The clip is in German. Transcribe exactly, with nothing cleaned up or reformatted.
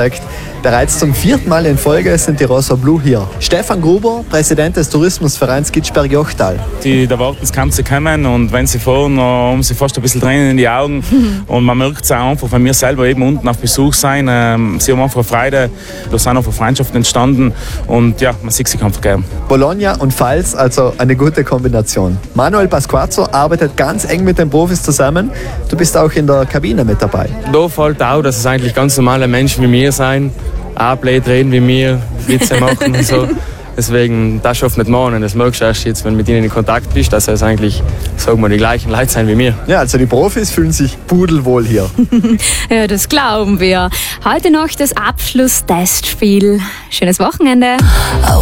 Perfekt. Bereits zum vierten Mal in Folge sind die Rosa Blue hier. Stefan Gruber, Präsident des Tourismusvereins Gitschberg-Jochtal. Die erwarten, es kann sie kommen und wenn sie fahren, haben sie fast ein bisschen Tränen in die Augen. Und man merkt es auch einfach, wenn wir selber eben unten auf Besuch sein. Ähm, sie haben einfach Freude, da sind einfach Freundschaften entstanden und ja, man sieht sich einfach gern. Bologna und Pfalz, also eine gute Kombination. Manuel Pasquazzo arbeitet ganz eng mit den Profis zusammen. Du bist auch in der Kabine mit dabei. Da fällt auch, dass es eigentlich ganz normale Menschen wie wir sein. Auch blöd reden wie mir, Witze machen und so. Deswegen, das schafft nicht morgen. Das merkst du erst jetzt, wenn du mit ihnen in Kontakt bist, dass es eigentlich, sagen wir, die gleichen Leute sein wie mir. Ja, also die Profis fühlen sich pudelwohl hier. Ja, das glauben wir. Heute noch das Abschluss-Testspiel. Schönes Wochenende.